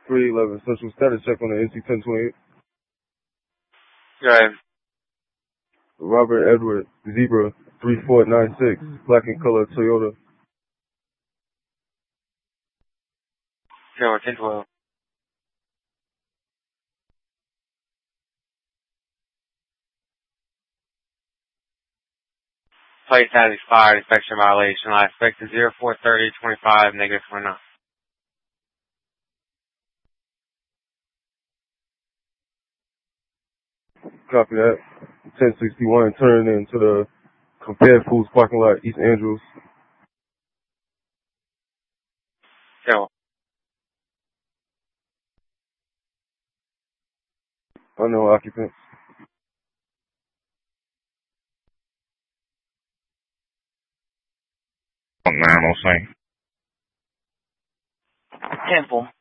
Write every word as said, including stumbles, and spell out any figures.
three eleven Central. Status check on the N C ten twenty-eight. Go ahead. Robert Edward Zebra three four nine six, black and color Toyota. Go ten twelve. Plate has expired. Inspection violation. I expect zero four thirty twenty-five negative twenty-nine. Copy that. ten sixty-one, turning into the Compare Foods parking lot, East Andrews. Go. Unknown occupants. nine oh same. Temple.